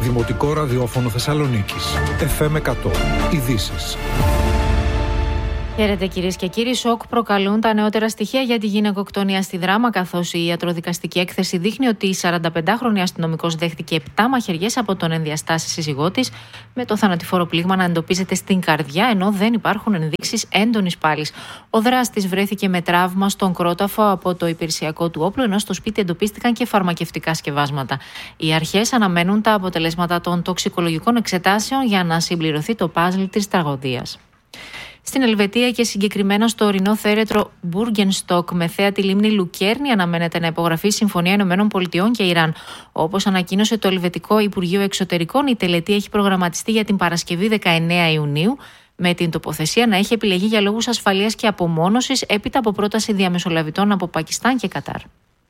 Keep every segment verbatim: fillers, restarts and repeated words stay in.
Δημοτικό Ραδιόφωνο Θεσσαλονίκης. εφ εμ εκατό. Ειδήσεις. Χαίρετε κυρίες και κύριοι. Σοκ προκαλούν τα νεότερα στοιχεία για τη γυναικοκτονία στη Δράμα, καθώς η ιατροδικαστική έκθεση δείχνει ότι η σαρανταπεντάχρονη αστυνομικός δέχτηκε επτά μαχαιριές από τον ενδιαστάσει σύζυγό της, με το θανατηφόρο πλήγμα να εντοπίζεται στην καρδιά, ενώ δεν υπάρχουν ενδείξεις έντονης πάλης. Ο δράστης βρέθηκε με τραύμα στον κρόταφο από το υπηρεσιακό του όπλο, ενώ στο σπίτι εντοπίστηκαν και φαρμακευτικά σκευάσματα. Οι αρχές αναμένουν τα αποτελέσματα των τοξικολογικών εξετάσεων για να συμπληρωθεί το παζλ της τραγωδίας. Στην Ελβετία και συγκεκριμένα στο ορεινό θέρετρο Μπούργενστοκ με θέα τη λίμνη Λουκέρνη αναμένεται να υπογραφεί η Συμφωνία Ηνωμένων Πολιτειών και Ιράν. Όπως ανακοίνωσε το Ελβετικό Υπουργείο Εξωτερικών, η τελετή έχει προγραμματιστεί για την Παρασκευή δεκαεννέα Ιουνίου, με την τοποθεσία να έχει επιλεγεί για λόγους ασφαλείας και απομόνωσης έπειτα από πρόταση διαμεσολαβητών από Πακιστάν και Κατάρ.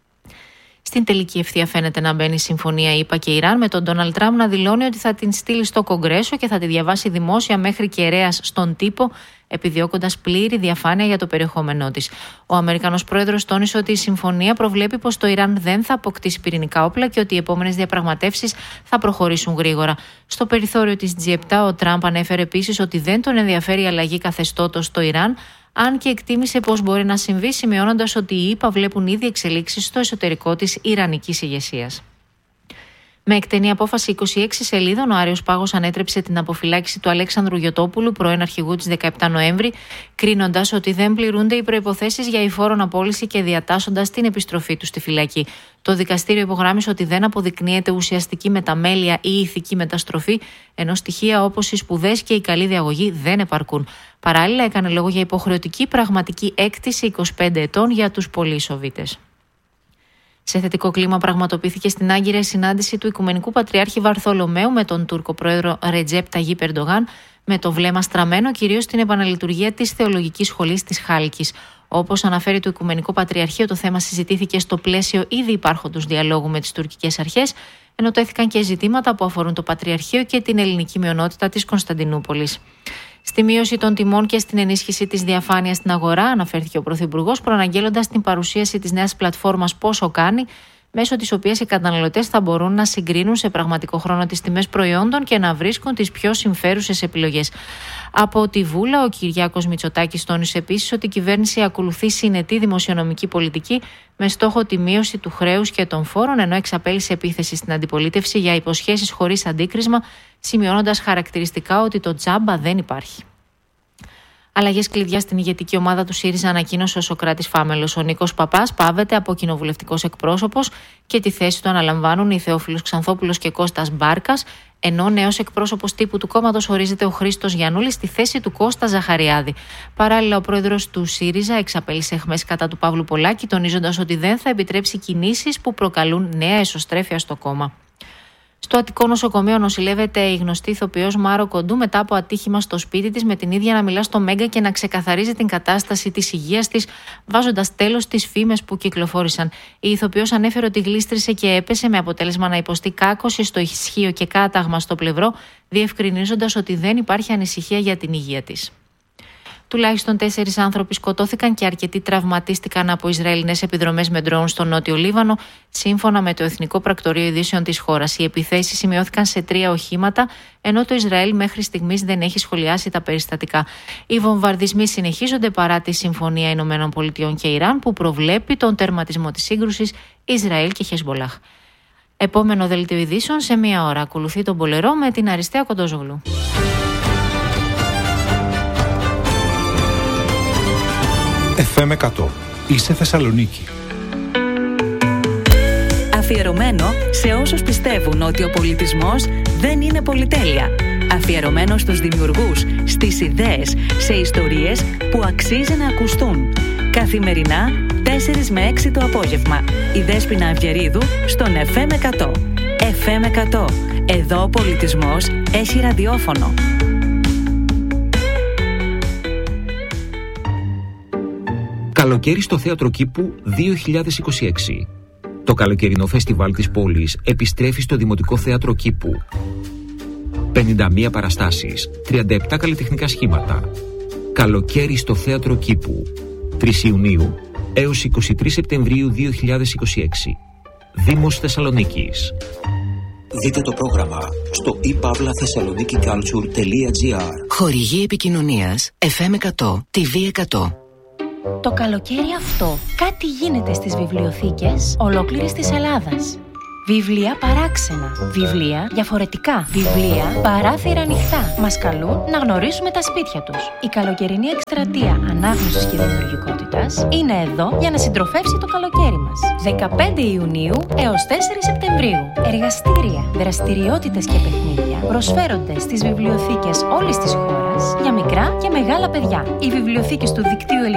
Στην τελική ευθεία φαίνεται να μπαίνει η συμφωνία ΗΠΑ και Ιράν, με τον Ντόναλντ Τραμπ να δηλώνει ότι θα την στείλει στο Κογκρέσο και θα τη διαβάσει δημόσια μέχρι κεραίας στον τύπο, επιδιώκοντας πλήρη διαφάνεια για το περιεχόμενό της. Ο Αμερικανός πρόεδρος τόνισε ότι η συμφωνία προβλέπει πως το Ιράν δεν θα αποκτήσει πυρηνικά όπλα και ότι οι επόμενες διαπραγματεύσεις θα προχωρήσουν γρήγορα. Στο περιθώριο της τζι επτά, ο Τραμπ ανέφερε επίσης ότι δεν τον ενδιαφέρει η αλλαγή καθεστώτος στο Ιράν, αν και εκτίμησε πως μπορεί να συμβεί, σημειώνοντας ότι οι ΗΠΑ βλέπουν ήδη εξελίξεις στο εσωτερικό της ιρανικής ηγεσίας. Με εκτενή απόφαση είκοσι έξι σελίδων, ο Άριος Πάγος ανέτρεψε την αποφυλάκηση του Αλέξανδρου Γιωτόπουλου, πρώην αρχηγού της δεκαεπτά Νοέμβρη, κρίνοντας ότι δεν πληρούνται οι προϋποθέσεις για υφόρον απόλυση και διατάσσοντας την επιστροφή του στη φυλακή. Το δικαστήριο υπογράμμισε ότι δεν αποδεικνύεται ουσιαστική μεταμέλεια ή ηθική μεταστροφή, ενώ στοιχεία όπως οι σπουδές και η καλή διαγωγή δεν επαρκούν. Παράλληλα, έκανε λόγο για υποχρεωτική πραγματική έκτηση είκοσι πέντε ετών για τους πολυεισοβήτες. Σε θετικό κλίμα πραγματοποιήθηκε στην Άγκυρα η συνάντηση του Οικουμενικού Πατριάρχη Βαρθολομαίου με τον Τούρκο πρόεδρο Ρετζέπ Ταγίπ Ερντογάν, με το βλέμμα στραμμένο κυρίως στην επαναλειτουργία της Θεολογικής Σχολής της Χάλκης. Όπως αναφέρει το Οικουμενικό Πατριαρχείο, το θέμα συζητήθηκε στο πλαίσιο ήδη υπάρχοντος διαλόγου με τις τουρκικές αρχές, ενώ τέθηκαν και ζητήματα που αφορούν το Πατριαρχείο και την ελληνική μειονότητα της Κωνσταντινούπολης. Στη μείωση των τιμών και στην ενίσχυση της διαφάνειας στην αγορά, αναφέρθηκε ο Πρωθυπουργός, προαναγγέλλοντας την παρουσίαση της νέας πλατφόρμας Πόσο Κάνει, μέσω της οποίας οι καταναλωτές θα μπορούν να συγκρίνουν σε πραγματικό χρόνο τις τιμές προϊόντων και να βρίσκουν τις πιο συμφέρουσες επιλογές. Από τη Βούλα, ο Κυριάκος Μητσοτάκης τόνισε επίσης ότι η κυβέρνηση ακολουθεί συνετή δημοσιονομική πολιτική με στόχο τη μείωση του χρέους και των φόρων, ενώ εξαπέλυσε επίθεση στην αντιπολίτευση για υποσχέσεις χωρίς αντίκρισμα, σημειώνοντας χαρακτηριστικά ότι το τζάμπα δεν υπάρχει. Αλλαγές κλειδιά στην ηγετική ομάδα του ΣΥΡΙΖΑ ανακοίνωσε ο Σωκράτης Φάμελος. Ο Νίκος Παπάς πάβεται από κοινοβουλευτικός εκπρόσωπος και τη θέση του αναλαμβάνουν οι Θεόφιλος Ξανθόπουλος και Κώστας Μπάρκας, ενώ νέος εκπρόσωπος τύπου του κόμματος ορίζεται ο Χρήστος Γιαννούλης στη θέση του Κώστα Ζαχαριάδη. Παράλληλα, ο πρόεδρος του ΣΥΡΙΖΑ εξαπέλυσε αιχμές κατά του Παύλου Πολάκη, τονίζοντας ότι δεν θα επιτρέψει κινήσεις που προκαλούν νέα εσωστρέφεια στο κόμμα. Στο Αττικό Νοσοκομείο νοσηλεύεται η γνωστή ηθοποιός Μάρο Κοντού μετά από ατύχημα στο σπίτι της, με την ίδια να μιλά στο Μέγκα και να ξεκαθαρίζει την κατάσταση της υγείας της, βάζοντας τέλος στις φήμες που κυκλοφόρησαν. Η ηθοποιός ανέφερε ότι γλίστρισε και έπεσε, με αποτέλεσμα να υποστεί κάκωση στο ισχύο και κάταγμα στο πλευρό, διευκρινίζοντας ότι δεν υπάρχει ανησυχία για την υγεία της. Τουλάχιστον τέσσερις άνθρωποι σκοτώθηκαν και αρκετοί τραυματίστηκαν από Ισραηλινές επιδρομές με ντρόουν στο Νότιο Λίβανο, σύμφωνα με το Εθνικό Πρακτορείο Ειδήσεων της χώρας. Οι επιθέσεις σημειώθηκαν σε τρία οχήματα, ενώ το Ισραήλ μέχρι στιγμής δεν έχει σχολιάσει τα περιστατικά. Οι βομβαρδισμοί συνεχίζονται παρά τη Συμφωνία Ηνωμένων Πολιτειών και Ιράν, που προβλέπει τον τερματισμό της σύγκρουσης Ισραήλ και Χεσμολάχ. Επόμενο δελτίο ειδήσεων σε μία ώρα. Ακολουθεί τον Πολερό με την Αριστεία Κοντόζογλου. εφ εμ εκατό. Είσαι Θεσσαλονίκη. Αφιερωμένο σε όσους πιστεύουν ότι ο πολιτισμός δεν είναι πολυτέλεια. Αφιερωμένο στους δημιουργούς, στις ιδέες, σε ιστορίες που αξίζει να ακουστούν. Καθημερινά, τέσσερις με έξι το απόγευμα. Η Δέσποινα Αυγερίδου στον εφ εμ εκατό. εφ εμ εκατό. Εδώ ο πολιτισμός έχει ραδιόφωνο. Καλοκαίρι στο Θέατρο Κήπου δύο χιλιάδες είκοσι έξι. Το καλοκαιρινό φεστιβάλ της πόλης επιστρέφει στο Δημοτικό Θέατρο Κήπου. πενήντα μία παραστάσεις, τριάντα επτά καλλιτεχνικά σχήματα. Καλοκαίρι στο Θέατρο Κήπου. τρεις Ιουνίου έως είκοσι τρεις Σεπτεμβρίου δύο χιλιάδες είκοσι έξι. Δήμος Θεσσαλονίκης. Δείτε το πρόγραμμα στο e pavla thessaloniki culture τελεία gr. Χορηγή επικοινωνίας εφ εμ εκατό, τι βι εκατό. Το καλοκαίρι αυτό κάτι γίνεται στις βιβλιοθήκες ολόκληρης της Ελλάδας. Βιβλία παράξενα, βιβλία διαφορετικά, βιβλία παράθυρα ανοιχτά. Μας καλούν να γνωρίσουμε τα σπίτια τους. Η καλοκαιρινή εκστρατεία ανάγνωσης και δημιουργικότητας είναι εδώ για να συντροφεύσει το καλοκαίρι μας. δεκαπέντε Ιουνίου έως τέσσερις Σεπτεμβρίου. Εργαστήρια, δραστηριότητες και παιχνίδια προσφέρονται στις βιβλιοθήκες όλης της χώρας για μικρά και μεγάλα παιδιά. Οι βιβλιοθήκες του δικτύου